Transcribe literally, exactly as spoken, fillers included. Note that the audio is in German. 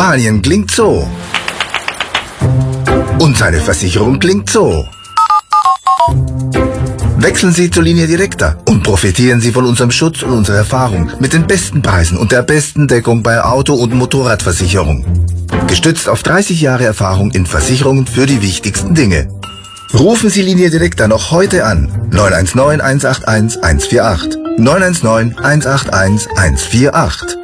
Spanien klingt so. Und seine Versicherung klingt so. Wechseln Sie zur Linie Directa und profitieren Sie von unserem Schutz und unserer Erfahrung mit den besten Preisen und der besten Deckung bei Auto- und Motorradversicherung. Gestützt auf dreißig Jahre Erfahrung in Versicherungen für die wichtigsten Dinge. Rufen Sie Linie Directa noch heute an. neun eins neun, eins acht eins, eins vier acht. neun eins neun, eins acht eins, eins vier acht.